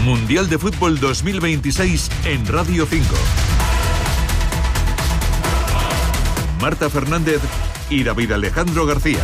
Mundial de Fútbol 2026 en Radio 5. Marta Fernández y David Alejandro García.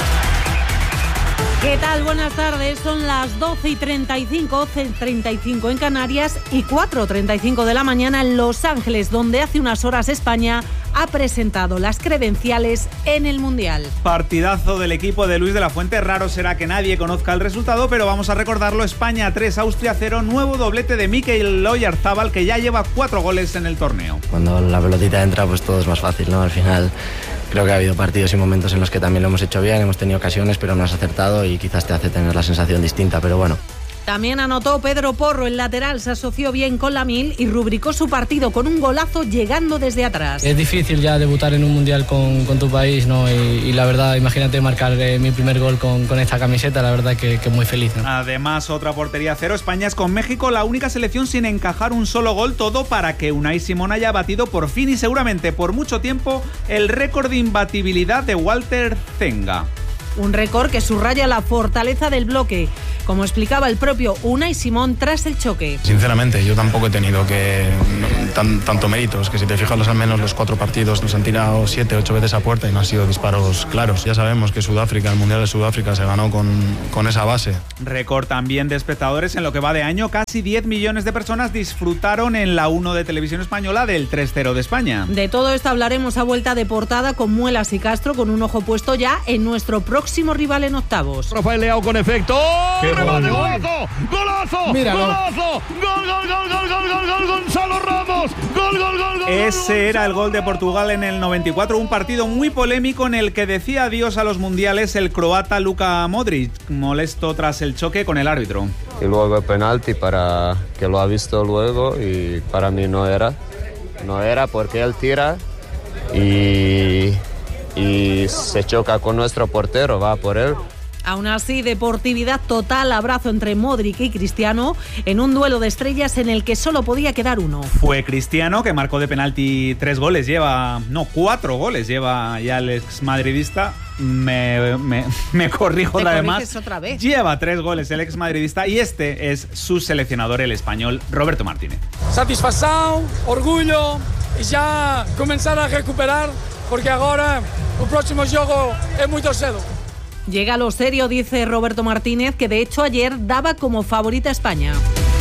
¿Qué tal? Buenas tardes. Son las 12:35, 11:35 en Canarias y 4:35 de la mañana en Los Ángeles, donde hace unas horas España ha presentado las credenciales en el Mundial. Partidazo del equipo de Luis de la Fuente. Raro será que nadie conozca el resultado, pero vamos a recordarlo. España 3, Austria 0, nuevo doblete de Mikel Oyarzabal, que ya lleva 4 goles en el torneo. Cuando la pelotita entra, pues todo es más fácil, ¿no? Al final creo que ha habido partidos y momentos en los que también lo hemos hecho bien, hemos tenido ocasiones, pero no has acertado y quizás te hace tener la sensación distinta, pero bueno. También anotó Pedro Porro, el lateral, se asoció bien con Lamil y rubricó su partido con un golazo llegando desde atrás. Es difícil ya debutar en un mundial con tu país, ¿no? Y la verdad, imagínate marcar mi primer gol con esta camiseta, la verdad que muy feliz, ¿no? Además, otra portería cero. España es con México la única selección sin encajar un solo gol, todo para que Unai Simón haya batido por fin y seguramente por mucho tiempo el récord de imbatibilidad de Walter Zenga. Un récord que subraya la fortaleza del bloque, como explicaba el propio Unai Simón tras el choque. Sinceramente, yo tampoco he tenido tanto méritos, que si te fijas al menos los 4 partidos nos han tirado 7, 8 veces a puerta y no han sido disparos claros. Ya sabemos que Sudáfrica, el Mundial de Sudáfrica se ganó con esa base. Récord también de espectadores en lo que va de año. Casi 10 millones de personas disfrutaron en la 1 de Televisión Española del 3-0 de España. De todo esto hablaremos a vuelta de portada con Muelas y Castro, con un ojo puesto ya en nuestro próximo rival en octavos. Rafael Leao con efecto. ¡Remate, golazo! ¡Golazo! Míralo. ¡Golazo! ¡Gol! ¡Gonzalo Ramos! ¡Gol! Ese era el gol de Portugal en el 94, un partido muy polémico en el que decía adiós a los mundiales el croata Luka Modric, molesto tras el choque con el árbitro. Y luego el penalti para que lo ha visto luego y para mí no era porque él tira y se choca con nuestro portero, va por él. Aún así, deportividad total, abrazo entre Modric y Cristiano en un duelo de estrellas en el que solo podía quedar uno. Fue Cristiano, que marcó de penalti 4 goles lleva ya el exmadridista. Me corrijo además. Otra vez. Lleva 3 goles el exmadridista y este es su seleccionador, el español Roberto Martínez. Satisfacción, orgullo y ya comenzar a recuperar porque ahora el próximo juego es muy cedo. Llega lo serio, dice Roberto Martínez, que de hecho ayer daba como favorita a España.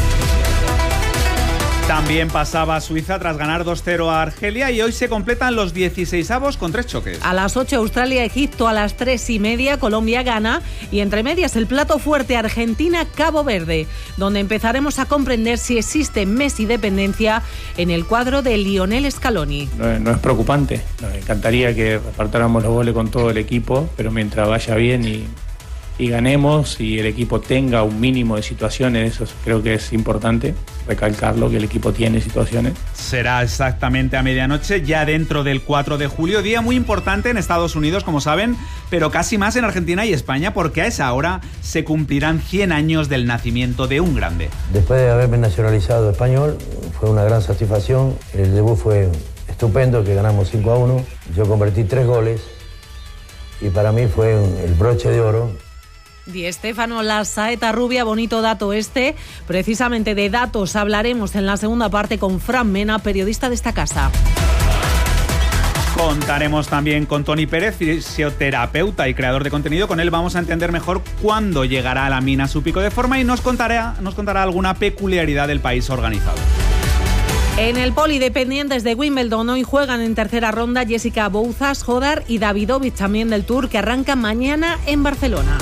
También pasaba Suiza tras ganar 2-0 a Argelia y hoy se completan los 16avos con 3 choques. A las 8 Australia-Egipto, a las 3:30 Colombia-Ghana y entre medias el plato fuerte Argentina-Cabo Verde, donde empezaremos a comprender si existe Messi dependencia en el cuadro de Lionel Scaloni. No es preocupante, nos encantaría que repartáramos los goles con todo el equipo, pero mientras vaya bien y ganemos y el equipo tenga un mínimo de situaciones, eso creo que es importante recalcarlo, que el equipo tiene situaciones. Será exactamente a medianoche, ya dentro del 4 de julio, día muy importante en Estados Unidos, como saben, pero casi más en Argentina y España, porque a esa hora se cumplirán 100 años del nacimiento de un grande. Después de haberme nacionalizado español, fue una gran satisfacción, el debut fue estupendo, que ganamos 5-1, yo convertí 3 goles y para mí fue el broche de oro. Di Stéfano, la saeta rubia, bonito dato precisamente de datos hablaremos en la segunda parte con Fran Mena, periodista de esta casa. Contaremos también con Tony Pérez, fisioterapeuta y creador de contenido. Con él vamos a entender mejor cuándo llegará a la mina su pico de forma y nos contará alguna peculiaridad del país organizado. En el polidependientes de Wimbledon hoy juegan en tercera ronda Jessica Bouzas, Hodar y Davidovich, también del Tour, que arranca mañana en Barcelona.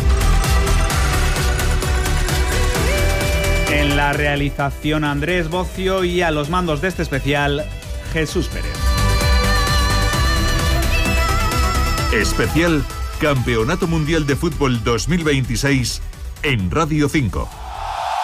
En la realización Andrés Bocio y a los mandos de este especial Jesús Pérez. Especial Campeonato Mundial de Fútbol 2026 en Radio 5.